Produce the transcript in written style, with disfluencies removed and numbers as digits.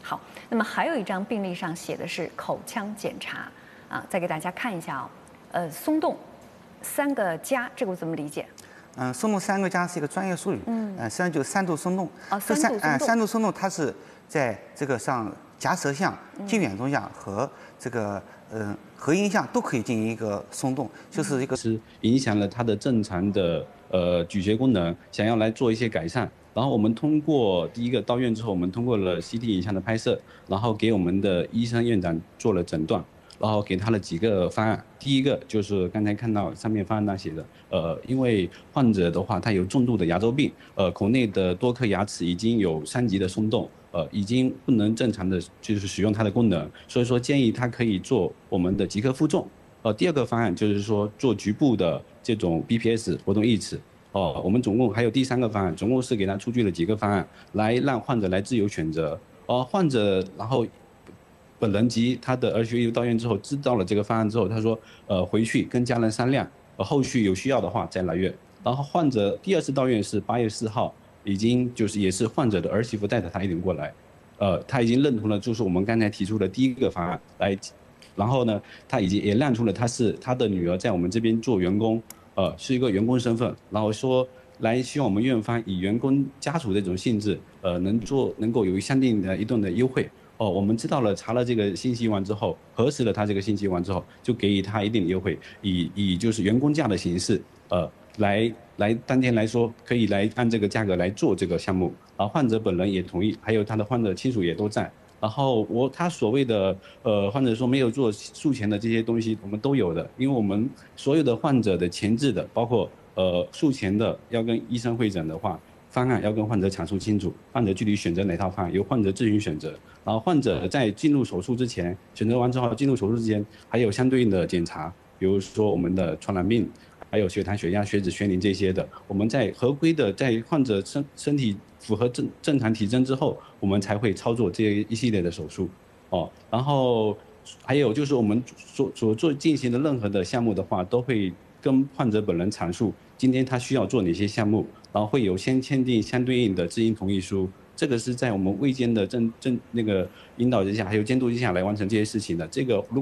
好，那么还有一张病历上写的是口腔检查啊，再给大家看一下松动3个加，这个我怎么理解？ 松动3个加是一个专业术语，实际上就是3度松动。 这 3度松动它是在这个像夹舌象、近远中象和这个合音象都可以进行一个松动，就是一个是影响了他的正常的咀嚼功能，想要来做一些改善。然后我们通过第一个到院之后，我们通过了 CT 影像的拍摄，然后给我们的医生院长做了诊断。然后给他了几个方案，第一个就是刚才看到上面方案上写的，因为患者的话他有重度的牙周病，口内的多颗牙齿已经有3级的松动，已经不能正常的就是使用它的功能，所以说建议他可以做我们的即刻负重。第二个方案就是说做局部的这种 BPS 活动抑制。我们总共还有第3个方案，总共是给他出具了几个方案，来让患者来自由选择。患者然后本人及他的儿学医到院之后，知道了这个方案之后，他说，回去跟家人商量，后续有需要的话再来院。然后患者第2次到院是8月4号，已经就是也是患者的儿媳妇带着他一同过来，他已经认同了就是我们刚才提出的第1个方案来，然后呢，他已经也亮出了他的女儿在我们这边做员工，是一个员工身份，然后说来希望我们院方以员工家属这种性质，能够有相应的一定的优惠。我们知道了，查了这个信息完之后，核实了他这个信息完之后，就给予他一定的优惠，以就是员工价的形式，来当天来说，可以来按这个价格来做这个项目，患者本人也同意，还有他的患者亲属也都在。然后他所谓的患者说没有做术前的这些东西，我们都有的，因为我们所有的患者的前置的，包括术前的要跟医生会诊的话。方案要跟患者阐述清楚，患者具体选择哪套方案由患者自行选择。然后患者在进入手术之前，选择完之后进入手术之前还有相对应的检查，比如说我们的传染病，还有血糖、血压、血脂、血凝这些的。我们在合规的，在患者身体符合正常体征之后，我们才会操作这一系列的手术。然后还有就是我们所进行的任何的项目的话，都会跟患者本人阐述今天他需要做哪些项目。然后会有先签订相对应的知情同意书，这个是在我们卫健的那个引导之下，还有监督之下来完成这些事情的。这个